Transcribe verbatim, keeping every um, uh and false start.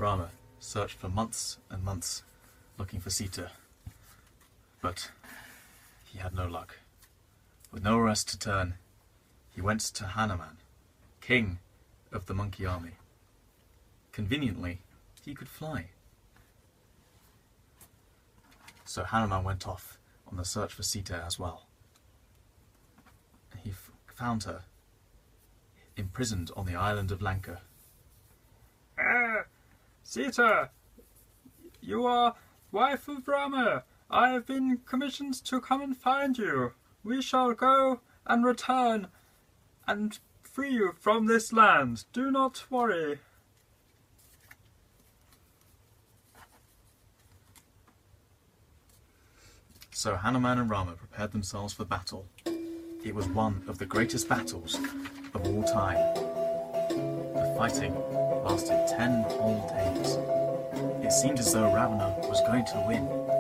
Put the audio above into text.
Rama searched for months and months looking for Sita, but he had no luck. With nowhere else to turn, he went to Hanuman, king of the monkey army. Conveniently, he could fly. So Hanuman went off on the search for Sita as well. He f found her imprisoned on the island of Lanka. Ah, Sita, you are wife of Rama. I have been commissioned to come and find you. We shall go and return and free you from this land. Do not worry. So Hanuman and Rama prepared themselves for battle. It was one of the greatest battles of all time. The fighting lasted ten whole days. It seemed as though Ravana was going to win.